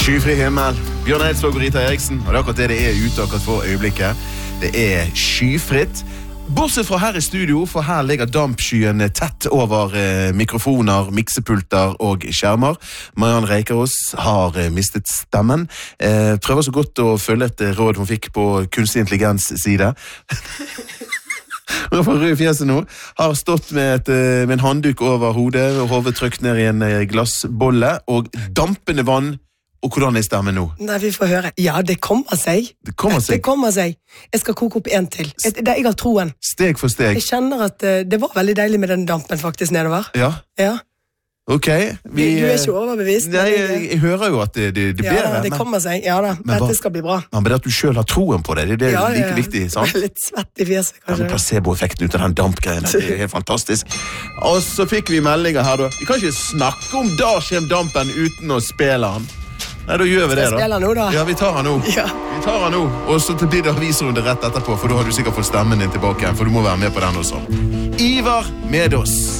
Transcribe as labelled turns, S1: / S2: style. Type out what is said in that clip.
S1: Skyfri himmel, Bjørn Eidsvåg og Rita Eriksen, og det akkurat det ute akkurat for øyeblikket. Det skyfritt. Bortsett fra her i studio, for her ligger dampskyen tett over mikrofoner, miksepulter og skjermer. Marianne Reikerås har mistet stemmen. Prøver så godt å følge et råd hun fikk på kunstig intelligens side. Hun er fra rød fjeset nå, har stått med en handduk over hodet og hodet trykt ned i en glassbolle, og dampende vann. Og hvordan stemmen nå?
S2: Nei, vi får høre. Ja, det kommer seg.
S1: Det kommer seg.
S2: Jeg skal koke opp en til. Jeg har troen.
S1: Steg for steg.
S2: Jeg kjenner at det var veldig deilig med den dampen faktisk nedover.
S1: Ja. Ok.
S2: Du ikke overbevist.
S1: Nei, jeg hører jo at det bedre.
S2: Ja, det kommer seg. Ja da, dette skal bli bra.
S1: Men at du selv har troen på det, det like viktig, sant?
S2: Litt svett i fjeset, kanskje.
S1: Ja, placebo-effekten ut av den dampgreiene, det helt fantastisk. Og så fikk vi meldinger her da. Vi kan ikke snakke om da kommer dampen uten å spille han. Nei, da gjør vi det da.
S2: Skal jeg spille nå da?
S1: Ja, vi tar han nå.
S2: Ja.
S1: Vi tar han nå, og så blir det avisrunde rett etterpå, for da har du sikkert fått stemmen din tilbake, for du må være med på den også. Ivar med oss.